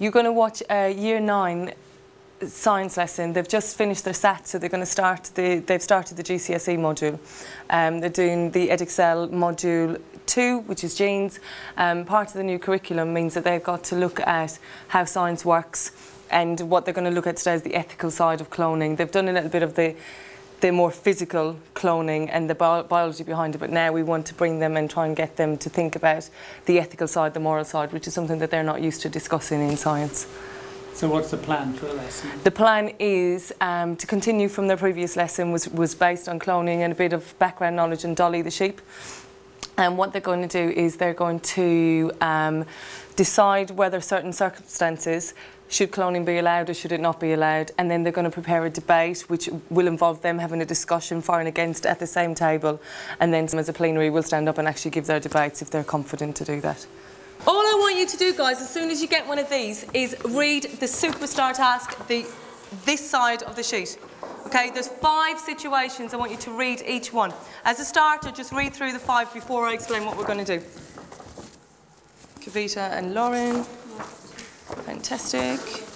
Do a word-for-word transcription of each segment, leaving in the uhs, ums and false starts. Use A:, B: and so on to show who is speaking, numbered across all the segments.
A: You're going to watch a year nine science lesson. They've just finished their S A T, so they're going to start the, they've started the G C S E module. Um, they're doing the Edexcel module two, which is genes. Um, part of the new curriculum means that they've got to look at how science works, and what they're going to look at today is the ethical side of cloning. They've done a little bit of the the more physical cloning and the bio biology behind it, but now we want to bring them and try and get them to think about the ethical side, the moral side, which is something that they're not used to discussing in science.
B: So what's the plan for the lesson?
A: The plan is um, to continue from their previous lesson, was, was based on cloning and a bit of background knowledge on Dolly the sheep. And what they're going to do is they're going to um, decide whether certain circumstances should cloning be allowed or should it not be allowed, and then they're going to prepare a debate which will involve them having a discussion for and against at the same table, and then as a plenary will stand up and actually give their debates if they're confident to do that. All I want you to do, guys, as soon as you get one of these, is read the superstar task, the, this side of the sheet. Okay, there's five situations. I want you to read each one. As a starter, just read through the five before I explain what we're going to do. Kavita and Lauren. Fantastic.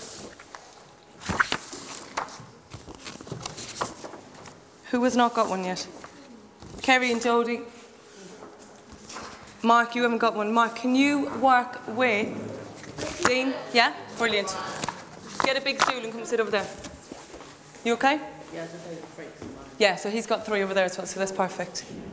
A: Who has not got one yet? Kerry and Jodie. Mark, you haven't got one. Mark, can you work with Dean? Yeah? Brilliant. Get a big stool and come sit over there. You okay? Yeah, so he's got three over there as well, so that's perfect.